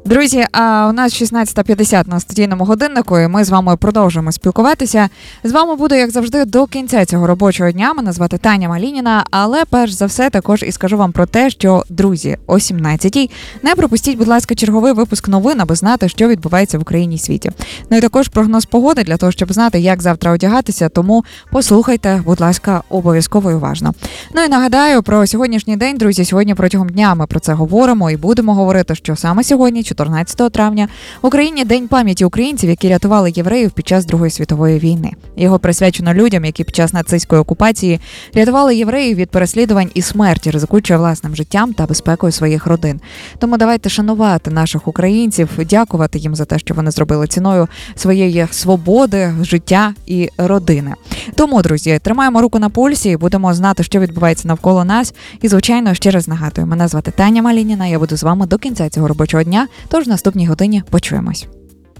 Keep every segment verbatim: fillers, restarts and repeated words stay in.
Друзі, а у нас шістнадцята п'ятдесят на студійному годиннику, і ми з вами продовжуємо спілкуватися. З вами буду, як завжди, до кінця цього робочого дня. Мене звати Таня Малініна, але перш за все також і скажу вам про те, що, друзі, о сімнадцятій не пропустіть, будь ласка, черговий випуск новин, аби знати, що відбувається в Україні і світі. Ну і також прогноз погоди для того, щоб знати, як завтра одягатися, тому послухайте, будь ласка, обов'язково і уважно. Ну і нагадаю про сьогоднішній день, друзі, сьогодні протягом дня ми про це говоримо і будемо говорити, що саме сьогодні, чотирнадцятого травня, в Україні День пам'яті українців, які рятували євреїв під час Другої світової війни. Його присвячено людям, які під час нацистської окупації рятували євреїв від переслідувань і смерті, ризикуючи власним життям та безпекою своїх родин. Тому давайте шанувати наших українців, дякувати їм за те, що вони зробили ціною своєї свободи, життя і родини. Тому, друзі, тримаємо руку на пульсі і будемо знати, що відбувається навколо нас. І, звичайно, ще раз нагадую, мене звати Таня Малініна, я буду з вами до кінця цього робочого дня, тож в наступній годині почуємось.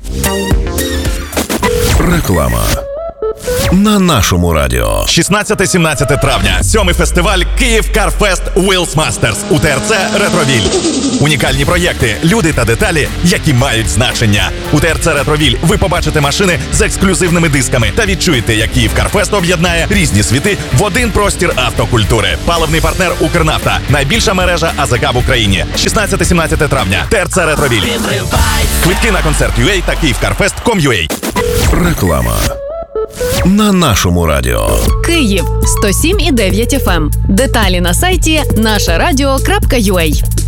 Реклама на нашому радіо. шістнадцяте-сімнадцяте травня. Сьомий фестиваль Київ Карфест Wheels Masters у ТРЦ Ретровіль. Унікальні проєкти, люди та деталі, які мають значення. У ТРЦ Ретровіль ви побачите машини з ексклюзивними дисками та відчуєте, як Київ Карфест об'єднає різні світи в один простір автокультури. Паливний партнер Укрнафта. Найбільша мережа АЗК в Україні. шістнадцяте-сімнадцяте травня. ТРЦ Ретровіль. Квитки на концерт ю ей та київкарфест крапка ком крапка ю ей. Реклама на нашому радіо. Київ сто сім і дев'ять еф ем. Деталі на сайті наша радіо крапка ю а.